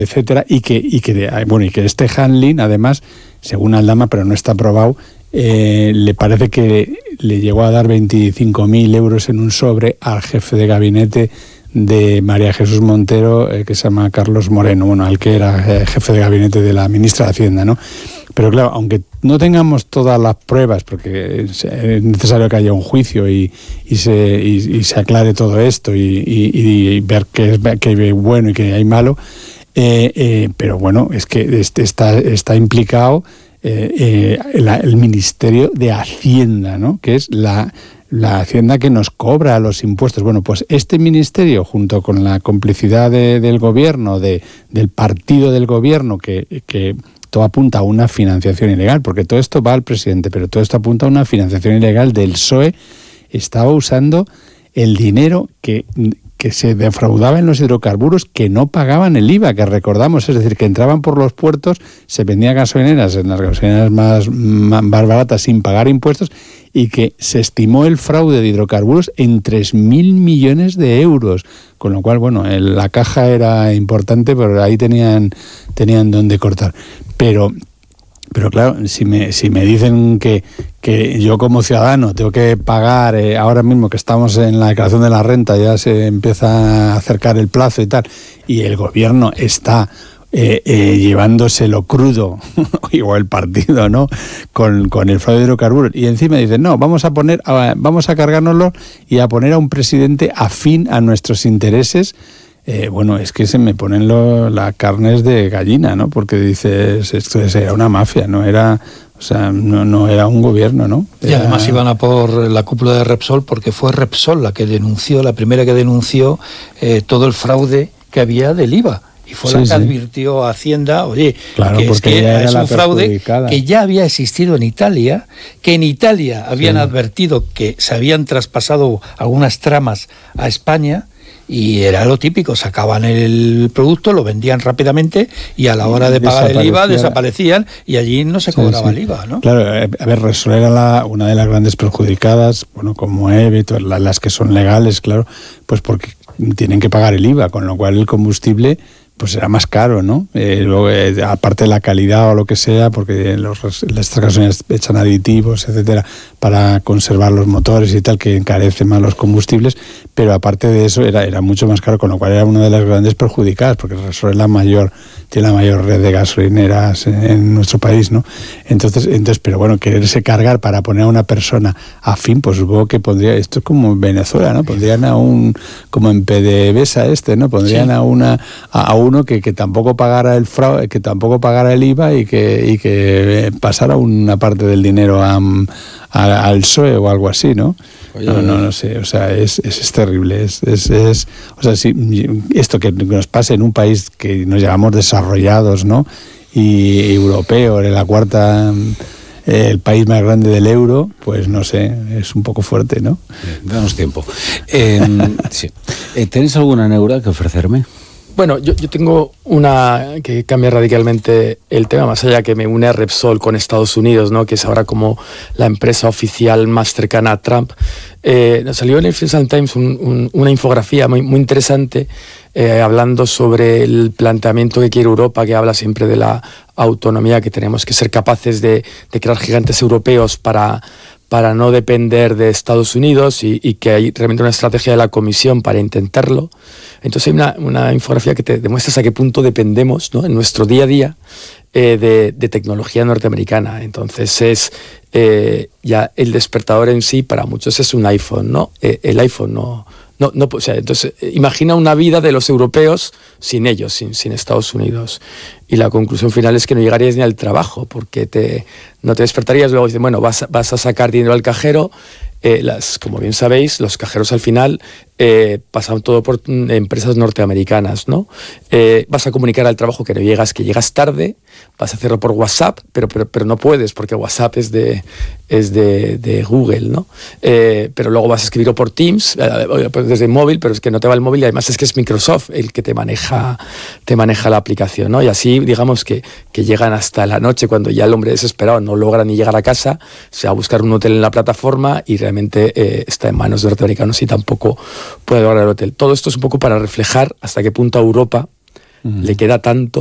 etcétera, y que este handling, además, según Aldama, pero no está aprobado, le parece que le llegó a dar 25.000 euros en un sobre al jefe de gabinete de María Jesús Montero, que se llama Carlos Moreno, al que era jefe de gabinete de la ministra de Hacienda, ¿no? Pero claro, aunque no tengamos todas las pruebas, porque es necesario que haya un juicio y se aclare todo esto y ver qué hay bueno y qué hay malo, pero bueno, es que está implicado el Ministerio de Hacienda, ¿no? Que es la Hacienda que nos cobra los impuestos. Bueno, pues este ministerio, junto con la complicidad del gobierno, del partido del gobierno, que todo apunta a una financiación ilegal, porque todo esto va al presidente, pero todo esto apunta a una financiación ilegal del PSOE, estaba usando el dinero que se defraudaba en los hidrocarburos, que no pagaban el IVA, que recordamos, es decir, que entraban por los puertos, se vendían gasolineras, en las gasolineras más baratas, sin pagar impuestos, y que se estimó el fraude de hidrocarburos en 3.000 millones de euros, con lo cual, bueno, la caja era importante, pero ahí tenían donde cortar. Pero claro, si me dicen que yo como ciudadano tengo que pagar, ahora mismo que estamos en la declaración de la renta, ya se empieza a acercar el plazo y tal, y el gobierno está llevándoselo crudo, igual el partido, ¿no?, con el fraude de hidrocarburos, y encima dicen, no, vamos a cargárnoslo y a poner a un presidente afín a nuestros intereses. Bueno, es que se me ponen las carnes de gallina, ¿no? Porque dices, esto era una mafia, no era un gobierno, ¿no? Y además iban a por la cúpula de Repsol, porque fue Repsol la primera que denunció todo el fraude que había del IVA. Y fue la que advirtió a Hacienda, oye, claro, que es un fraude que ya había existido en Italia, que en Italia habían advertido que se habían traspasado algunas tramas a España. Y era lo típico, sacaban el producto, lo vendían rápidamente y a la hora de pagar el IVA desaparecían y allí no se cobraba el IVA, ¿no? Claro, a ver, Repsol era una de las grandes perjudicadas, bueno, como EVE, las que son legales, claro, pues porque tienen que pagar el IVA, con lo cual el combustible pues era más caro, ¿no? Luego, aparte de la calidad o lo que sea, porque estas gasolineras echan aditivos, etcétera, para conservar los motores y tal, que encarecen más los combustibles, pero aparte de eso era mucho más caro, con lo cual era una de las grandes perjudicadas, porque Repsol tiene la mayor red de gasolineras en nuestro país, ¿no? Entonces, pero bueno, quererse cargar para poner a una persona afín, pues supongo que pondría, esto es como en Venezuela, ¿no? Pondrían como en PDVSA ¿no? Pondrían a uno que tampoco pagara el fraude, que tampoco pagara el IVA y que pasara una parte del dinero al PSOE o algo así, ¿no? Oye, no sé, o sea, es terrible, o sea, si esto que nos pase en un país que nos llamamos desarrollados, ¿no?, y europeo, en la cuarta, el país más grande del euro, pues no sé, es un poco fuerte, ¿no? Danos tiempo. Sí. ¿Tenéis alguna neura que ofrecerme? Bueno, yo tengo una que cambia radicalmente el tema, más allá que me une a Repsol con Estados Unidos, ¿no?, que es ahora como la empresa oficial más cercana a Trump. Salió en el Financial Times una infografía muy interesante hablando sobre el planteamiento que quiere Europa, que habla siempre de la autonomía, que tenemos que ser capaces de crear gigantes europeos para no depender de Estados Unidos y que hay realmente una estrategia de la Comisión para intentarlo. Entonces hay una infografía que te demuestra hasta qué punto dependemos, ¿no?, en nuestro día a día de tecnología norteamericana. Entonces es ya el despertador en sí para muchos es un iPhone, ¿no? El iPhone no, o sea, entonces imagina una vida de los europeos sin ellos, sin Estados Unidos. Y la conclusión final es que no llegarías ni al trabajo, porque no te despertarías. Luego dicen, bueno, vas a sacar dinero al cajero. Como bien sabéis, los cajeros al final pasan todo por empresas norteamericanas, ¿no? Vas a comunicar al trabajo que no llegas, que llegas tarde, vas a hacerlo por WhatsApp, pero no puedes, porque WhatsApp es de Google, ¿no? Pero luego vas a escribirlo por Teams, desde el móvil, pero es que no te va el móvil, y además es que es Microsoft el que te maneja la aplicación, ¿no? Y así, digamos que llegan hasta la noche, cuando ya el hombre desesperado no logra ni llegar a casa, se va a buscar un hotel en la plataforma y realmente está en manos de norteamericanos y tampoco puede lograr el hotel. Todo esto es un poco para reflejar hasta qué punto a Europa le queda tanto